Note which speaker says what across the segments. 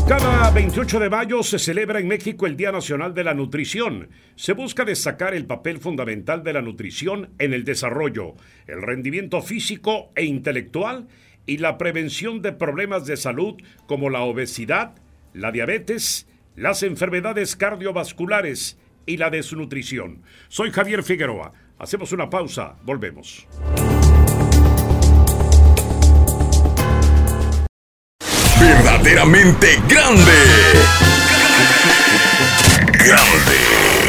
Speaker 1: Cada 28 de mayo se celebra en México el Día Nacional de la Nutrición. Se busca destacar el papel fundamental de la nutrición en el desarrollo, el rendimiento físico e intelectual y la prevención de problemas de salud como la obesidad, la diabetes, las enfermedades cardiovasculares y la desnutrición. Soy Javier Figueroa. Hacemos una pausa, volvemos.
Speaker 2: Verdaderamente grande. Grande.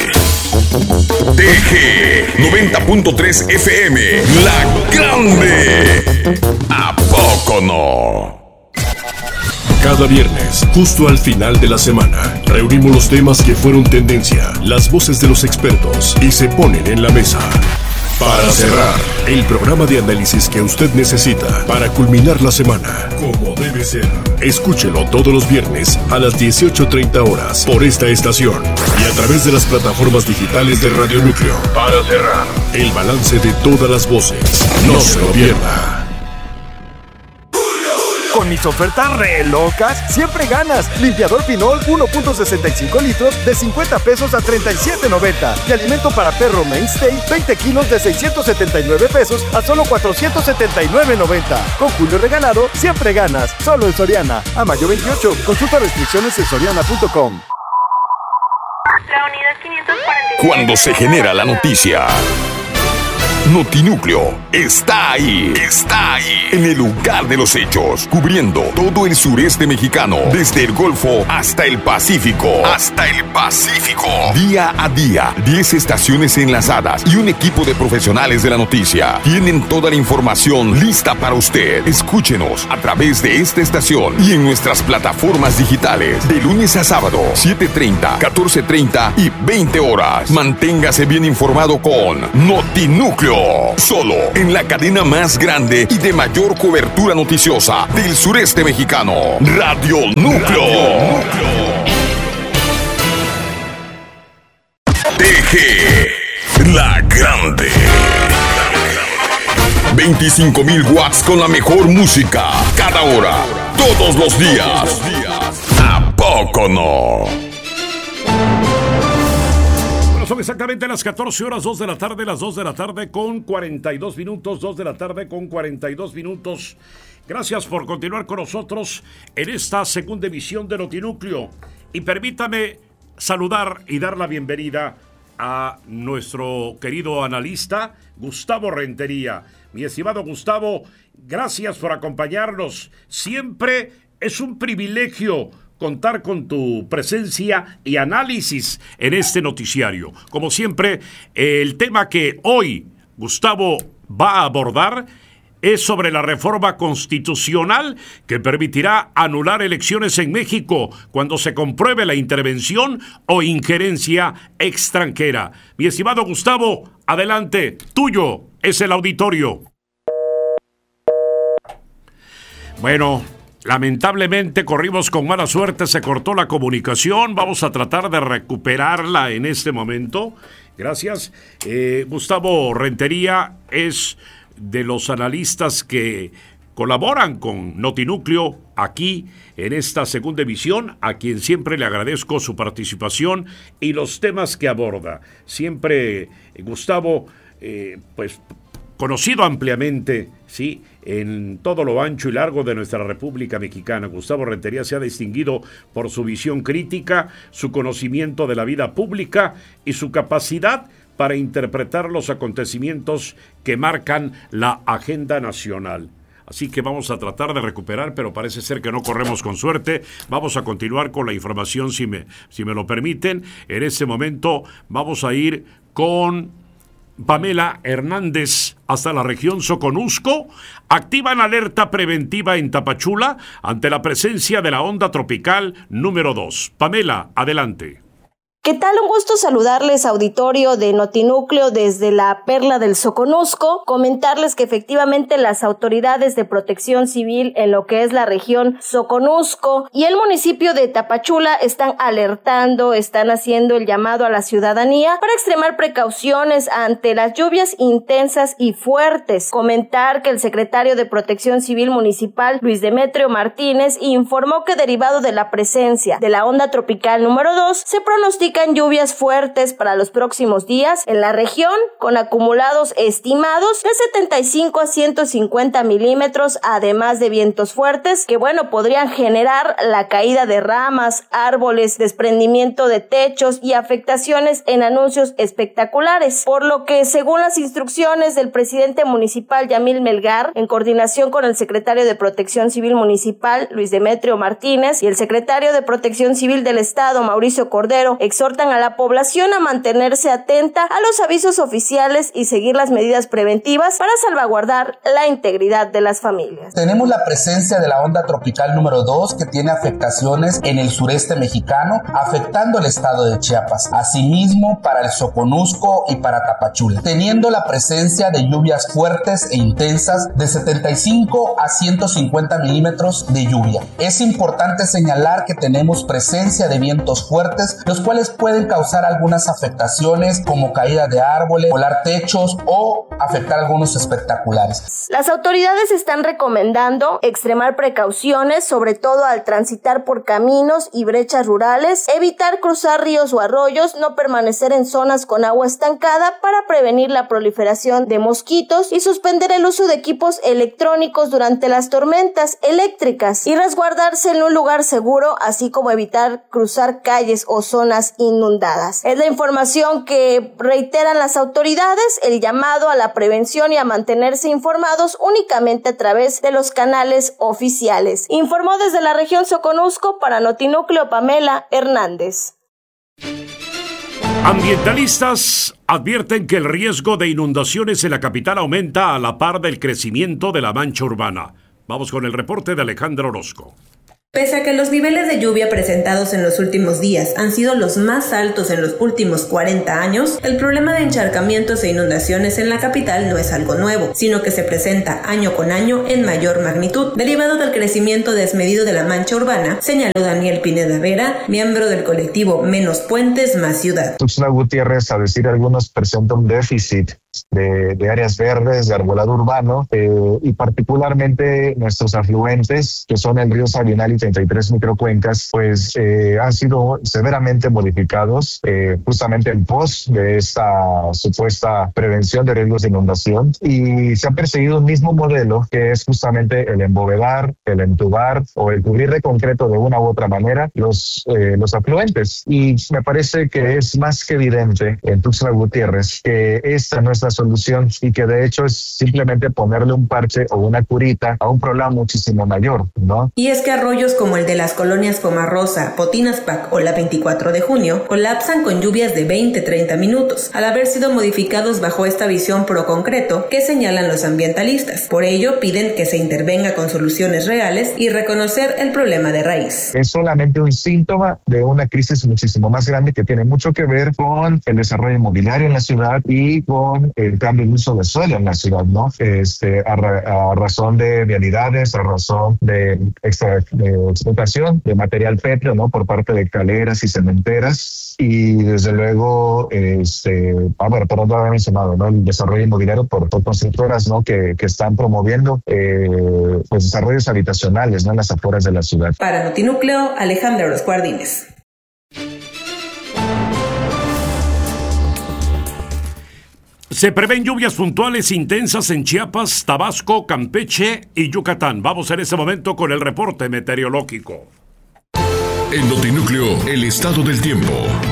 Speaker 2: TG 90.3 FM. La Grande. ¿A poco no?
Speaker 3: Cada viernes, justo al final de la semana, reunimos los temas que fueron tendencia, las voces de los expertos y se ponen en la mesa. Para cerrar, el programa de análisis que usted necesita para culminar la semana, como debe ser. Escúchelo todos los viernes a las 18:30 horas por esta estación y a través de las plataformas digitales de Radio Núcleo. Para cerrar, el balance de todas las voces. No se lo pierda.
Speaker 4: Con mis ofertas re locas, siempre ganas. Limpiador Pinol 1.65 litros de 50 pesos a 37.90. Y alimento para perro Mainstay 20 kilos de 679 pesos a solo 479.90. Con Julio regalado, siempre ganas. Solo en Soriana. A mayo 28. Consulta restricciones en soriana.com.
Speaker 5: La unidad 540.
Speaker 2: Cuando se genera la noticia, Notinúcleo está ahí. Está ahí. En el lugar de los hechos. Cubriendo todo el sureste mexicano. Desde el Golfo hasta el Pacífico. Hasta el Pacífico. Día a día. 10 estaciones enlazadas. Y un equipo de profesionales de la noticia. Tienen toda la información lista para usted. Escúchenos a través de esta estación. Y en nuestras plataformas digitales. De lunes a sábado. 7:30, 14:30 y 20 horas. Manténgase bien informado con Notinúcleo. Solo en la cadena más grande y de mayor cobertura noticiosa del sureste mexicano. Radio Núcleo. TG, la Grande. 25,000 watts con la mejor música. Cada hora, todos los días. ¿A poco no?
Speaker 1: Son exactamente las 14 horas, 2 de la tarde, las 2 de la tarde con 42 minutos, 2 de la tarde con 42 minutos. Gracias por continuar con nosotros en esta segunda emisión de Notinúcleo. Y permítame saludar y dar la bienvenida a nuestro querido analista, Gustavo Rentería. Mi estimado Gustavo, gracias por acompañarnos. Siempre es un privilegio contar con tu presencia y análisis en este noticiario. Como siempre, el tema que hoy Gustavo va a abordar es sobre la reforma constitucional que permitirá anular elecciones en México cuando se compruebe la intervención o injerencia extranjera. Mi estimado Gustavo, adelante, tuyo es el auditorio. Bueno, lamentablemente corrimos con mala suerte, se cortó la comunicación, vamos a tratar de recuperarla en este momento. Gracias. Gustavo Rentería es de los analistas que colaboran con Notinúcleo aquí en esta segunda emisión, a quien siempre le agradezco su participación y los temas que aborda. Siempre Gustavo, pues conocido ampliamente, sí, en todo lo ancho y largo de nuestra República Mexicana. Gustavo Rentería se ha distinguido por su visión crítica, su conocimiento de la vida pública y su capacidad para interpretar los acontecimientos que marcan la agenda nacional. Así que vamos a tratar de recuperar, pero parece ser que no corremos con suerte. Vamos a continuar con la información, si me lo permiten. En este momento vamos a ir con Pamela Hernández hasta la región Soconusco. Activan alerta preventiva en Tapachula ante la presencia de la onda tropical número 2. Pamela, adelante.
Speaker 6: ¿Qué tal? Un gusto saludarles, auditorio de Notinúcleo desde la Perla del Soconusco. Comentarles que efectivamente las autoridades de protección civil en lo que es la región Soconusco y el municipio de Tapachula están alertando, están haciendo el llamado a la ciudadanía para extremar precauciones ante las lluvias intensas y fuertes. Comentar que el secretario de Protección Civil Municipal, Luis Demetrio Martínez, informó que derivado de la presencia de la onda tropical número 2, se pronostican lluvias fuertes para los próximos días en la región, con acumulados estimados de 75 a 150 milímetros, además de vientos fuertes que, podrían generar la caída de ramas, árboles, desprendimiento de techos y afectaciones en anuncios espectaculares, por lo que, según las instrucciones del presidente municipal Yamil Melgar, en coordinación con el secretario de Protección Civil Municipal, Luis Demetrio Martínez, y el secretario de Protección Civil del Estado, Mauricio Cordero, exhortan a la población a mantenerse atenta a los avisos oficiales y seguir las medidas preventivas para salvaguardar la integridad de las familias.
Speaker 7: Tenemos la presencia de la onda tropical número 2 que tiene afectaciones en el sureste mexicano, afectando el estado de Chiapas, asimismo para el Soconusco y para Tapachula, teniendo la presencia de lluvias fuertes e intensas de 75 a 150 milímetros de lluvia. Es importante señalar que tenemos presencia de vientos fuertes, los cuales pueden causar algunas afectaciones como caída de árboles, volar techos o afectar algunos espectaculares.
Speaker 6: Las autoridades están recomendando extremar precauciones, sobre todo al transitar por caminos y brechas rurales, evitar cruzar ríos o arroyos, no permanecer en zonas con agua estancada para prevenir la proliferación de mosquitos y suspender el uso de equipos electrónicos durante las tormentas eléctricas y resguardarse en un lugar seguro, así como evitar cruzar calles o zonas inundadas. Es la información que reiteran las autoridades, el llamado a la prevención y a mantenerse informados únicamente a través de los canales oficiales. Informó desde la región Soconusco para Notinúcleo Pamela Hernández.
Speaker 1: Ambientalistas advierten que el riesgo de inundaciones en la capital aumenta a la par del crecimiento de la mancha urbana. Vamos con el reporte de Alejandra Orozco.
Speaker 8: Pese a que los niveles de lluvia presentados en los últimos días han sido los más altos en los últimos 40 años, el problema de encharcamientos e inundaciones en la capital no es algo nuevo, sino que se presenta año con año en mayor magnitud, derivado del crecimiento desmedido de la mancha urbana, señaló Daniel Pineda Vera, miembro del colectivo Menos Puentes, Más Ciudad.
Speaker 9: Tuxtla Gutiérrez, a decir algunos, presenta un déficit de áreas verdes, de arbolado urbano, y particularmente nuestros afluentes, que son el río Sabinal y 33 microcuencas, pues han sido severamente modificados justamente en pos de esta supuesta prevención de riesgos de inundación, y se ha perseguido un mismo modelo, que es justamente el embovedar, el entubar o el cubrir de concreto de una u otra manera los afluentes. Y me parece que es más que evidente en Tuxtla Gutiérrez que esta no es la solución, y que de hecho es simplemente ponerle un parche o una curita a un problema muchísimo mayor, ¿no?
Speaker 8: Y es que arroyos como el de las colonias Pomarrosa, Potinaspac o la 24 de junio colapsan con lluvias de 20-30 minutos, al haber sido modificados bajo esta visión pro concreto que señalan los ambientalistas. Por ello piden que se intervenga con soluciones reales y reconocer el problema de raíz.
Speaker 9: Es solamente un síntoma de una crisis muchísimo más grande que tiene mucho que ver con el desarrollo inmobiliario en la ciudad y con el cambio de uso de suelo en la ciudad, ¿no? A razón de vialidades, a razón de explotación de material pétreo, ¿no? Por parte de caleras y cementeras. Y desde luego, por otro lado mencionado, ¿no? El desarrollo inmobiliario por constructoras, ¿no? Que están promoviendo pues desarrollos habitacionales, ¿no? En las afueras de la ciudad.
Speaker 8: Para Notinúcleo, Alejandra Orozco Ardínez.
Speaker 1: Se prevén lluvias puntuales intensas en Chiapas, Tabasco, Campeche y Yucatán. Vamos en este momento con el reporte meteorológico.
Speaker 3: En Notinúcleo, el estado del tiempo.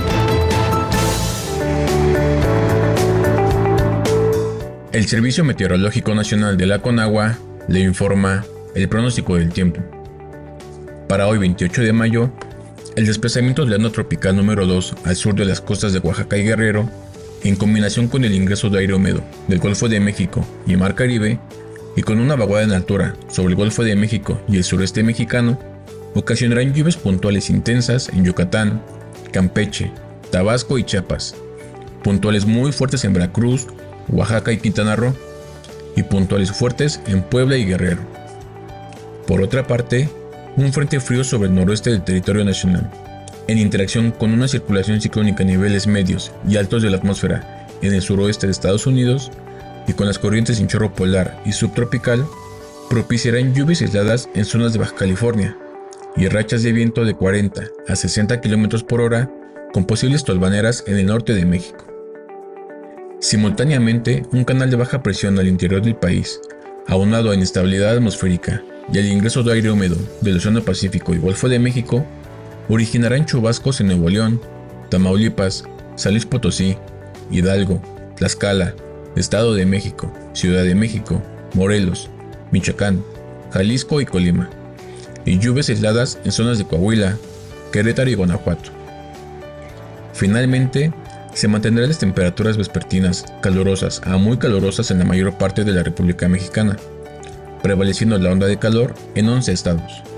Speaker 10: El Servicio Meteorológico Nacional de la Conagua le informa el pronóstico del tiempo. Para hoy 28 de mayo, el desplazamiento de la onda tropical número 2 al sur de las costas de Oaxaca y Guerrero, en combinación con el ingreso de aire húmedo del Golfo de México y Mar Caribe, y con una vaguada en altura sobre el Golfo de México y el sureste mexicano, ocasionarán lluvias puntuales intensas en Yucatán, Campeche, Tabasco y Chiapas, puntuales muy fuertes en Veracruz, Oaxaca y Quintana Roo, y puntuales fuertes en Puebla y Guerrero. Por otra parte, un frente frío sobre el noroeste del territorio nacional, en interacción con una circulación ciclónica a niveles medios y altos de la atmósfera en el suroeste de Estados Unidos, y con las corrientes en chorro polar y subtropical, propiciarán lluvias aisladas en zonas de Baja California y rachas de viento de 40 a 60 km por hora con posibles tolvaneras en el norte de México. Simultáneamente, un canal de baja presión al interior del país, aunado a inestabilidad atmosférica y al ingreso de aire húmedo del Océano Pacífico y Golfo de México, originarán chubascos en Nuevo León, Tamaulipas, San Luis Potosí, Hidalgo, Tlaxcala, Estado de México, Ciudad de México, Morelos, Michoacán, Jalisco y Colima, y lluvias aisladas en zonas de Coahuila, Querétaro y Guanajuato. Finalmente, se mantendrán las temperaturas vespertinas calurosas a muy calurosas en la mayor parte de la República Mexicana, prevaleciendo la onda de calor en 11 estados.